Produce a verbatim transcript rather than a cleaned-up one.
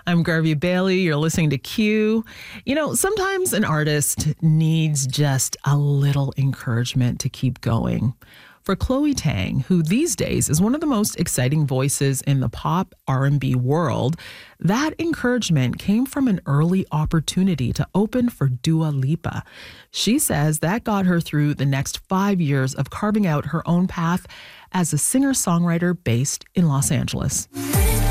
I'm Garvey Bailey. You're listening to Q. You know, sometimes an artist needs just a little encouragement to keep going. For Chloe Tang, who these days is one of the most exciting voices in the pop R and B world, that encouragement came from an early opportunity to open for Dua Lipa. She says that got her through the next five years of carving out her own path as a singer-songwriter based in Los Angeles.